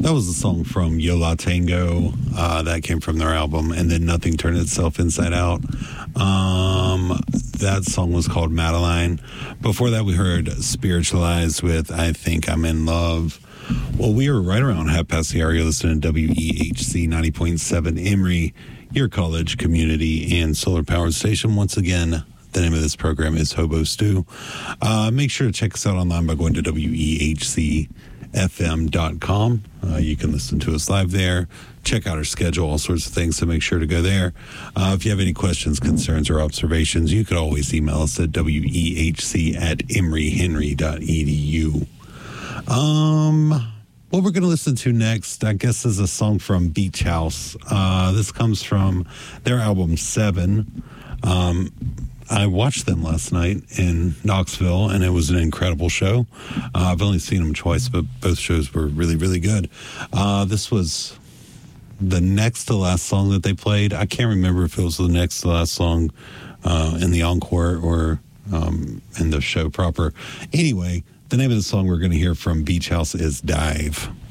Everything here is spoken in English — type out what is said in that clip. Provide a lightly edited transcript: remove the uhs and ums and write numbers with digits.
That was a song from Yo La Tango. That came from their album, and then Nothing Turned Itself Inside Out. That song was called Madeline. Before that, we heard Spiritualized with I Think I'm in Love. Well, we are right around half past the hour. You're listening to WEHC 90.7 Emory, your college, community, and solar powered station. Once again, the name of this program is Hobo Stew. Make sure to check us out online by going to WEHCFM.com. You can listen to us live there. Check out our schedule, all sorts of things, so make sure to go there. If you have any questions, concerns, or observations, you could always email us at wehc@emoryhenry.edu. What we're going to listen to next, I guess, is a song from Beach House. This comes from their album 7. I watched them last night in Knoxville, and it was an incredible show. I've only seen them twice, but both shows were really, really good. This was the next to last song that they played. I can't remember if it was the next to last song in the encore or in the show proper. Anyway, the name of the song we're going to hear from Beach House is Dive.